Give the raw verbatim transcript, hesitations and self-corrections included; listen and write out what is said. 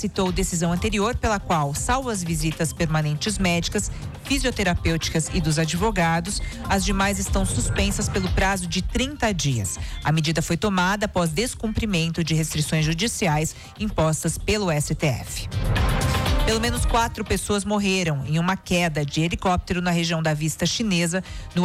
citou decisão anterior pela qual, salvo as visitas permanentes médicas, fisioterapêuticas e dos advogados, as demais estão suspensas pelo prazo de trinta dias. A medida foi tomada após descumprimento de restrições judiciais impostas pelo S T F. Pelo menos quatro pessoas morreram em uma queda de helicóptero na região da Vista Chinesa, no